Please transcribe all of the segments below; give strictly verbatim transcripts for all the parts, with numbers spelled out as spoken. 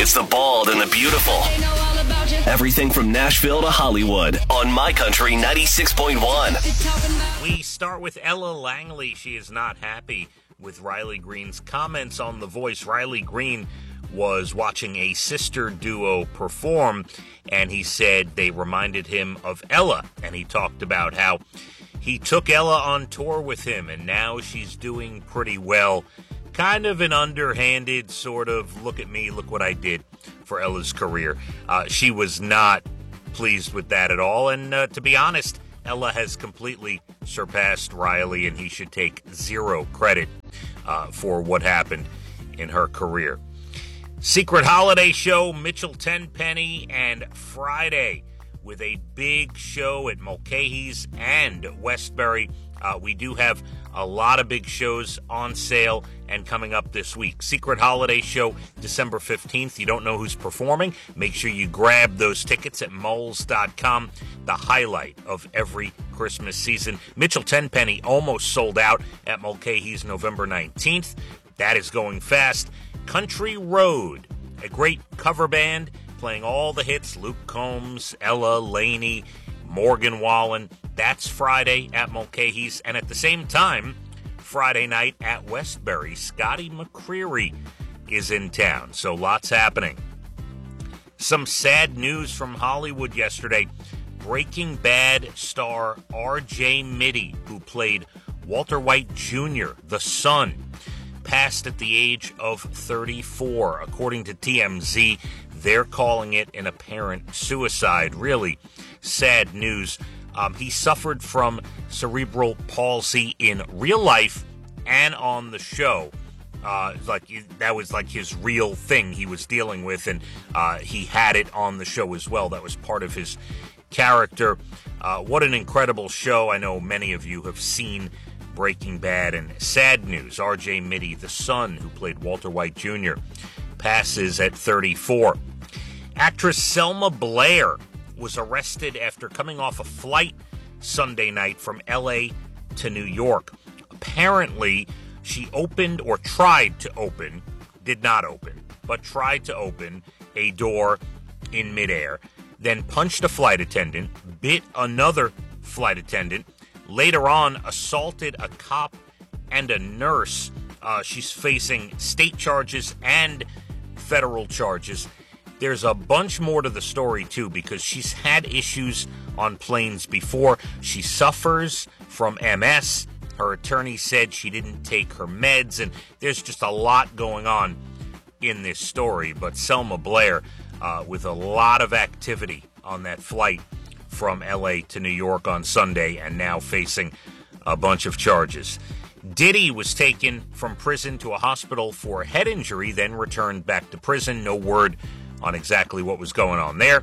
It's the Bald and the Beautiful. Everything from Nashville to Hollywood on My Country ninety-six point one. We start with Ella Langley. She is not happy with Riley Green's comments on The Voice. Riley Green was watching a sister duo perform, and he said they reminded him of Ella. And he talked about how he took Ella on tour with him, and now she's doing pretty well. Kind of an underhanded sort of, look at me, look what I did for Ella's career. Uh, she was not pleased with that at all. And uh, to be honest, Ella has completely surpassed Riley, and he should take zero credit uh, for what happened in her career. Secret Holiday Show, Mitchell Tenpenny, and Friday with a big show at Mulcahy's and Westbury. Uh, we do have a lot of big shows on sale and coming up this week. Secret Holiday Show, December fifteenth. You don't know who's performing? Make sure you grab those tickets at moles dot com. The highlight of every Christmas season. Mitchell Tenpenny almost sold out at Mulcahy's November nineteenth. That is going fast. Country Road, a great cover band playing all the hits. Luke Combs, Ella Laney, Morgan Wallen. That's Friday at Mulcahy's. And at the same time, Friday night at Westbury, Scotty McCreery is in town. So lots happening. Some sad news from Hollywood yesterday. Breaking Bad star R J Mitte, who played Walter White Junior, the son, passed at the age of thirty-four. According to T M Z, they're calling it an apparent suicide. Really sad news. Um, he suffered from cerebral palsy in real life and on the show. Uh, like that was like his real thing he was dealing with, and uh, he had it on the show as well. That was part of his character. Uh, what an incredible show. I know many of you have seen Breaking Bad, and sad news. R J Mitte, the son who played Walter White Junior, passes at thirty-four. Actress Selma Blair was arrested after coming off a flight Sunday night from L A to New York. Apparently, she opened or tried to open, did not open, but tried to open a door in midair, then punched a flight attendant, bit another flight attendant, later on assaulted a cop and a nurse. Uh, she's facing state charges and federal charges. There's a bunch more to the story, too, because she's had issues on planes before. She suffers from M S. Her attorney said she didn't take her meds, and there's just a lot going on in this story. But Selma Blair, uh, with a lot of activity on that flight from L A to New York on Sunday, and now facing a bunch of charges. Diddy was taken from prison to a hospital for a head injury, then returned back to prison. No word on exactly what was going on there.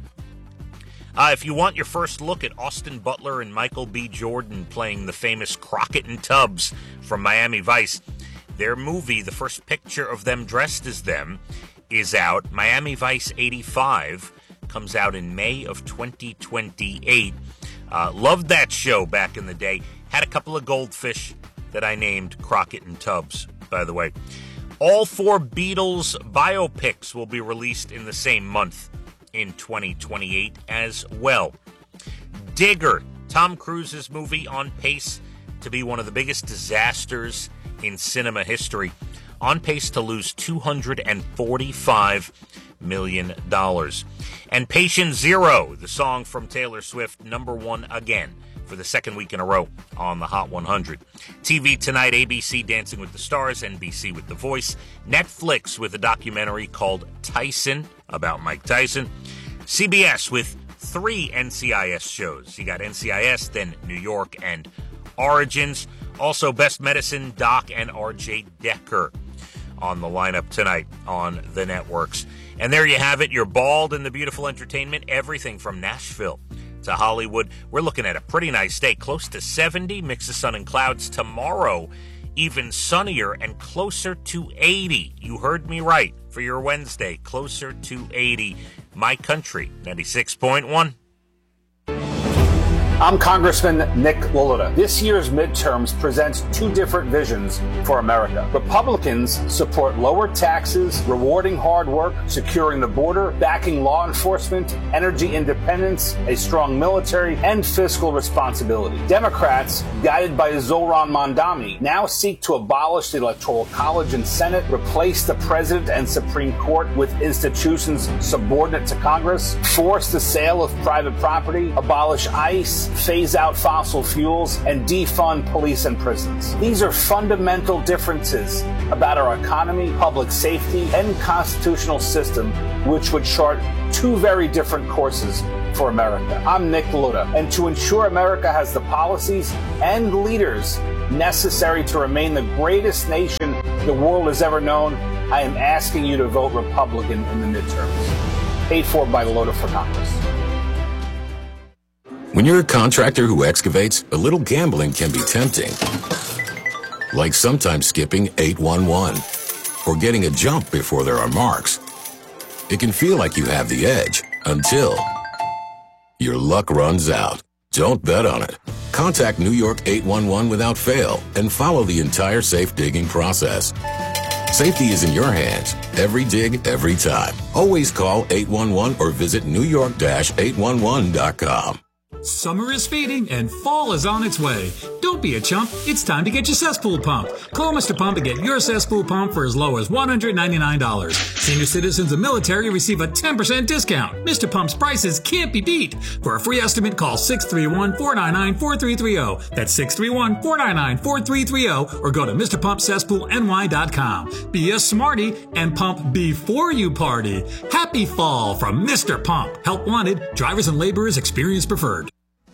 Uh, if you want your first look at Austin Butler and Michael B. Jordan playing the famous Crockett and Tubbs from Miami Vice, their movie, the first picture of them dressed as them, is out. Miami Vice eighty-five comes out in May of twenty twenty-eight. Uh, loved that show back in the day. Had a couple of goldfish that I named Crockett and Tubbs, by the way. All four Beatles biopics will be released in the same month in twenty twenty-eight as well. Digger, Tom Cruise's movie, on pace to be one of the biggest disasters in cinema history. On pace to lose two hundred forty-five million dollars. And Patient Zero, the song from Taylor Swift, number one again for the second week in a row on the Hot one hundred. T V tonight, A B C Dancing with the Stars, N B C with The Voice, Netflix with a documentary called Tyson, about Mike Tyson, C B S with three N C I S shows. You got N C I S, then New York, and Origins. Also, Best Medicine, Doc, and R J Decker on the lineup tonight on the networks. And there you have it, your Bald and the Beautiful entertainment, everything from Nashville to Hollywood. We're looking at a pretty nice day, close to seventy, mix of sun and clouds. Tomorrow, even sunnier and closer to eighty. You heard me right for your Wednesday, closer to eighty. My Country, ninety-six point one. I'm Congressman Nick LaLitta. This year's midterms presents two different visions for America. Republicans support lower taxes, rewarding hard work, securing the border, backing law enforcement, energy independence, a strong military, and fiscal responsibility. Democrats, guided by Zohran Mamdani, now seek to abolish the Electoral College and Senate, replace the President and Supreme Court with institutions subordinate to Congress, force the sale of private property, abolish ICE, phase out fossil fuels, and defund police and prisons. These are fundamental differences about our economy, public safety, and constitutional system, which would chart two very different courses for America. I'm Nick LaLitta, and to ensure America has the policies and leaders necessary to remain the greatest nation the world has ever known, I am asking you to vote Republican in the midterms. Paid for by LaLitta for Congress. When you're a contractor who excavates, a little gambling can be tempting. Like sometimes skipping eight one one or getting a jump before there are marks. It can feel like you have the edge until your luck runs out. Don't bet on it. Contact New York eight one one without fail and follow the entire safe digging process. Safety is in your hands. Every dig, every time. Always call eight one one or visit new york dash eight one one dot com. Summer is fading and fall is on its way. Don't be a chump. It's time to get your cesspool pump. Call Mister Pump and get your cesspool pump for as low as one hundred ninety-nine dollars. Senior citizens and military receive a ten percent discount. Mister Pump's prices can't be beat. For a free estimate, call six three one, four nine nine, four three three zero. That's six three one, four nine nine, four three three zero or go to Mister Pump Cesspool N Y dot com. Be a smarty and pump before you party. Happy fall from Mister Pump. Help wanted. Drivers and laborers experience preferred.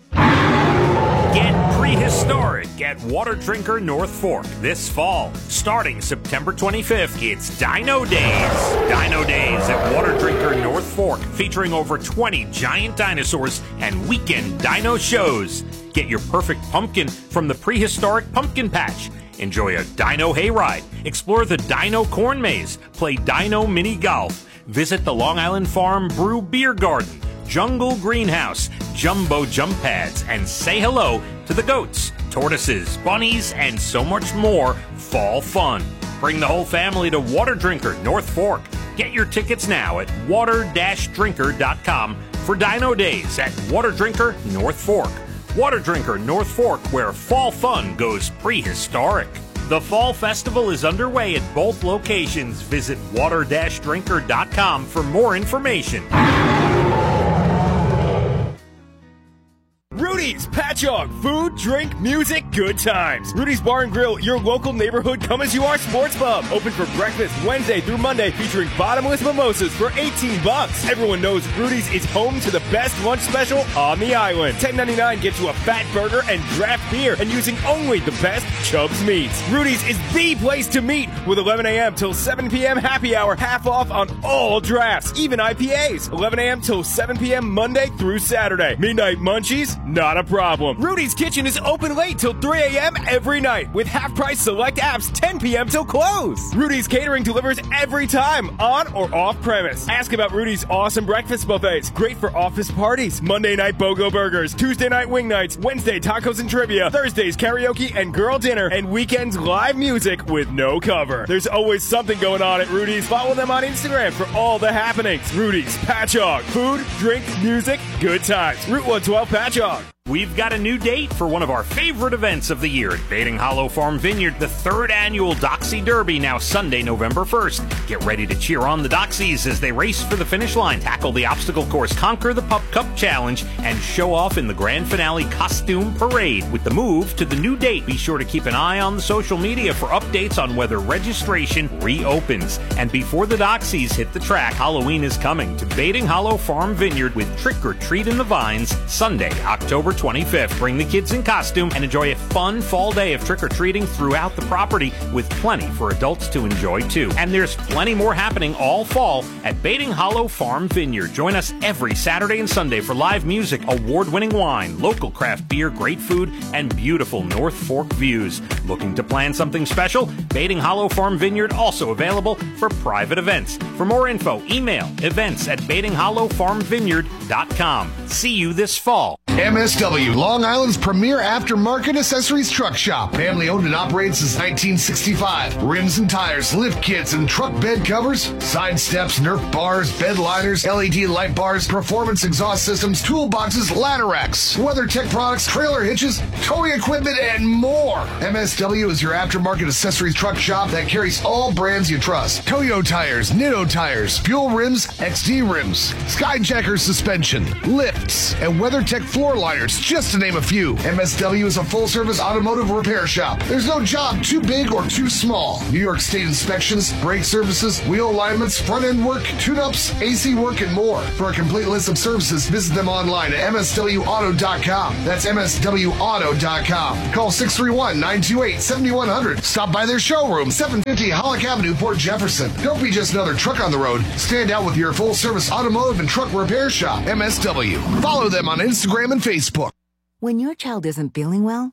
Get prehistoric at Water Drinker North Fork this fall. Starting September twenty-fifth, it's Dino Days. Dino Days at Water Drinker North Fork, featuring over twenty giant dinosaurs and weekend dino shows. Get your perfect pumpkin from the prehistoric pumpkin patch. Enjoy a dino hayride, explore the dino corn maze, play dino mini golf, visit the Long Island Farm Brew Beer Garden, Jungle Greenhouse, Jumbo Jump Pads, and say hello to the goats, tortoises, bunnies, and so much more fall fun. Bring the whole family to Water Drinker North Fork. Get your tickets now at water dash drinker dot com for Dino Days at Water Drinker North Fork. Water Drinker North Fork, where fall fun goes prehistoric. The Fall Festival is underway at both locations. Visit water dash drinker dot com for more information. Rudy's Patchogue. Food, drink, music, good times. Rudy's Bar and Grill, your local neighborhood come-as-you-are sports pub. Open for breakfast Wednesday through Monday, featuring bottomless mimosas for eighteen bucks. Everyone knows Rudy's is home to the best lunch special on the island. ten ninety-nine gets you a fat burger and draft beer, and using only the best Chubb's meats. Rudy's is the place to meet, with eleven a.m. till seven p.m. happy hour, half off on all drafts, even I P As. eleven a.m. till seven p.m. Monday through Saturday. Midnight munchies? Not a problem. Rudy's Kitchen is open late till three a.m. every night, with half-price select apps ten p.m. till close. Rudy's Catering delivers every time, on or off premise. Ask about Rudy's awesome breakfast buffets, great for office parties. Monday night BOGO burgers, Tuesday night wing nights, Wednesday tacos and trivia, Thursdays karaoke and girl dinner, and weekends live music with no cover. There's always something going on at Rudy's. Follow them on Instagram for all the happenings. Rudy's Patchogue. Food, drink, music, good times. Route one twelve Patchogue. We've got a new date for one of our favorite events of the year at Bating Hollow Farm Vineyard, the third annual Doxy Derby, now Sunday, November first. Get ready to cheer on the Doxies as they race for the finish line, tackle the obstacle course, conquer the Pup Cup Challenge, and show off in the grand finale costume parade. With the move to the new date, be sure to keep an eye on the social media for updates on whether registration reopens. And before the Doxies hit the track, Halloween is coming to Bating Hollow Farm Vineyard with Trick or Treat in the Vines, Sunday, October twenty-fifth. Bring the kids in costume and enjoy a fun fall day of trick-or-treating throughout the property, with plenty for adults to enjoy too. And there's plenty more happening all fall at Bating Hollow Farm Vineyard. Join us every Saturday and Sunday for live music, award-winning wine, local craft beer, great food, and beautiful North Fork views. Looking to plan something special? Bating Hollow Farm Vineyard also available for private events. For more info, email events at bating hollow farm vineyard dot com. See you this fall. M S W, Long Island's premier aftermarket accessories truck shop. Family owned and operated since nineteen sixty-five. Rims and tires, lift kits, and truck bed covers, side steps, Nerf bars, bed liners, L E D light bars, performance exhaust systems, toolboxes, ladder racks, WeatherTech products, trailer hitches, towing equipment, and more. M S W is your aftermarket accessories truck shop that carries all brands you trust. Toyo tires, Nitto tires, Fuel rims, X D rims, Skyjacker suspension, lifts, and WeatherTech floor liners, just to name a few. M S W is a full-service automotive repair shop. There's no job too big or too small. New York State inspections, brake services, wheel alignments, front-end work, tune-ups, A C work, and more. For a complete list of services, visit them online at M S W auto dot com. That's M S W auto dot com. Call six three one, nine two eight, seven one zero zero. Stop by their showroom, seven fifty Hollick Avenue, Port Jefferson. Don't be just another truck on the road. Stand out with your full-service automotive and truck repair shop, M S W. Follow them on Instagram and Facebook. When your child isn't feeling well,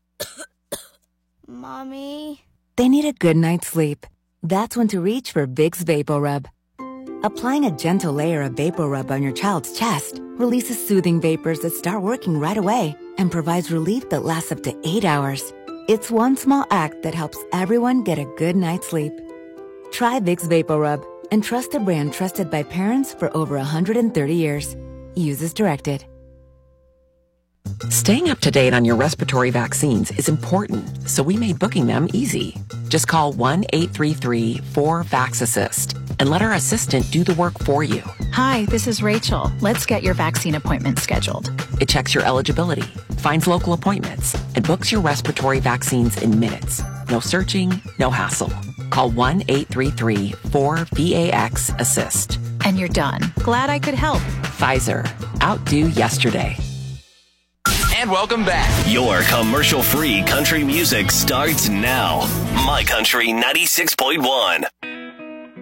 Mommy, they need a good night's sleep. That's when to reach for Vicks VapoRub. Applying a gentle layer of VapoRub on your child's chest releases soothing vapors that start working right away and provides relief that lasts up to eight hours. It's one small act that helps everyone get a good night's sleep. Try Vicks VapoRub and trust a brand trusted by parents for over one hundred thirty years. Use as directed. Staying up to date on your respiratory vaccines is important, so we made booking them easy. Just call one eight three three, four, VAX assist and let our assistant do the work for you. Hi, this is Rachel. Let's get your vaccine appointment scheduled. It checks your eligibility, finds local appointments, and books your respiratory vaccines in minutes. No searching, no hassle. Call one eight three three, four, VAX assist. And you're done. Glad I could help. Pfizer. Outdo yesterday. And welcome back. Your commercial-free country music starts now. My Country ninety-six point one.